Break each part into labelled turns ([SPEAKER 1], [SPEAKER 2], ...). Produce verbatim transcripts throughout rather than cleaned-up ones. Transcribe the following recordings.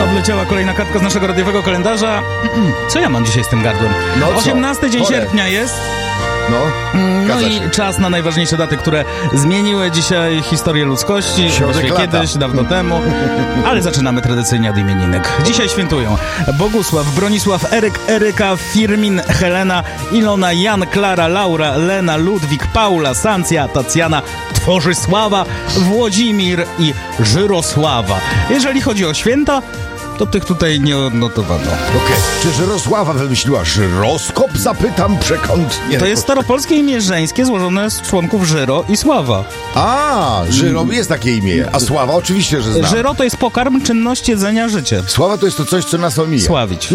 [SPEAKER 1] Odleciała kolejna kartka z naszego radiowego kalendarza. Co ja mam dzisiaj z tym gardłem?
[SPEAKER 2] No co?
[SPEAKER 1] osiemnasty dzień
[SPEAKER 2] Chore.
[SPEAKER 1] sierpnia jest.
[SPEAKER 2] No,
[SPEAKER 1] No
[SPEAKER 2] zgadza
[SPEAKER 1] i
[SPEAKER 2] się.
[SPEAKER 1] czas na najważniejsze daty, które zmieniły dzisiaj historię ludzkości.
[SPEAKER 2] Środek
[SPEAKER 1] Właściwie
[SPEAKER 2] lata.
[SPEAKER 1] kiedyś, dawno temu. Ale zaczynamy tradycyjnie od imieninek. Dzisiaj świętują Bogusław, Bronisław, Eryk, Eryka, Firmin, Helena, Ilona, Jan, Klara, Laura, Lena, Ludwik, Paula, Sancja, Tacjana, Tworzysława, Włodzimir i Żyrosława. Jeżeli chodzi o święta, to tych tutaj nie odnotowano.
[SPEAKER 2] Okej. Czy Żyrosława wymyśliła żyroskop? Zapytam przekątnie.
[SPEAKER 1] To jest staropolskie imię żeńskie złożone z członków Żyro i Sława.
[SPEAKER 2] A, Żyro, jest takie imię. A Sława oczywiście, że znam.
[SPEAKER 1] Żyro to jest pokarm, czynność, jedzenia, życie.
[SPEAKER 2] Sława to jest to coś, co nas omija.
[SPEAKER 1] Sławić.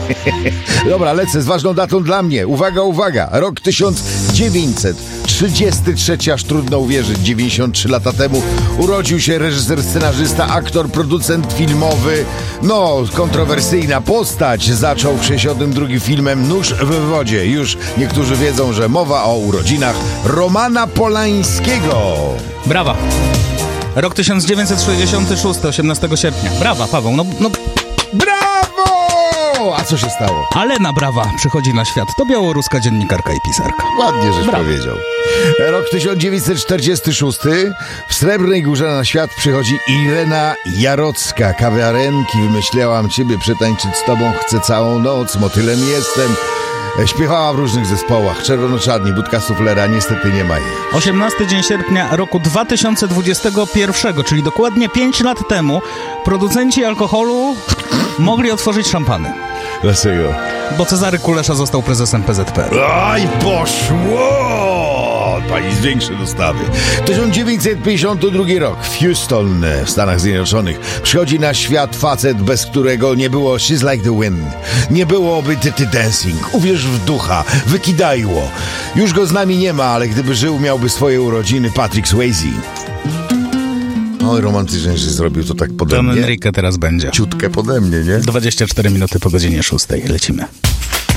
[SPEAKER 2] Dobra, lecę z ważną datą dla mnie. Uwaga, uwaga. Rok tysiąc dziewięćset trzydziesty trzeci, aż trudno uwierzyć. dziewięćdziesiąt trzy lata temu urodził się reżyser, scenarzysta, aktor, producent filmowy. No, kontrowersyjna postać. Zaczął w sześćdziesiątym drugim filmem Nóż w wodzie. Już niektórzy wiedzą, że mowa o urodzinach Romana Polańskiego.
[SPEAKER 1] Brawa. Rok tysiąc dziewięćset sześćdziesiąty szósty, osiemnastego sierpnia. Brawa, Paweł. No, no.
[SPEAKER 2] Brawo! A co się stało?
[SPEAKER 1] Alena Brawa przychodzi na świat. To białoruska dziennikarka i pisarka.
[SPEAKER 2] Ładnie, żeś
[SPEAKER 1] Brawo.
[SPEAKER 2] powiedział. Rok tysiąc dziewięćset czterdziesty szósty. W Srebrnej Górze na świat przychodzi Irena Jarocka. Kawiarenki, wymyślałam ciebie, przetańczyć z tobą chcę całą noc, motylem jestem. Śpiewała w różnych zespołach. Czerwono-czarni, Budka Suflera, niestety nie ma jej.
[SPEAKER 1] osiemnasty dzień sierpnia roku dwa tysiące dwudziestego pierwszego, czyli dokładnie pięć lat temu, producenci alkoholu mogli otworzyć szampany.
[SPEAKER 2] Dlaczego?
[SPEAKER 1] Bo Cezary Kulesza został prezesem P Z P R.
[SPEAKER 2] Aj, poszło! Pani zwiększy dostawy. tysiąc dziewięćset pięćdziesiąty drugi rok. W Houston w Stanach Zjednoczonych przychodzi na świat facet, bez którego nie było She's Like the Wind. Nie byłoby Dirty Dancing. Uwierz w ducha. Wykidajło. Już go z nami nie ma, ale gdyby żył, miałby swoje urodziny. Patrick Swayze. Oj, romantycznie, że zrobił to tak pode
[SPEAKER 1] Don
[SPEAKER 2] mnie.
[SPEAKER 1] Enrique teraz będzie.
[SPEAKER 2] Ciutkę pode mnie, nie?
[SPEAKER 1] dwadzieścia cztery minuty po godzinie szóstej. Lecimy.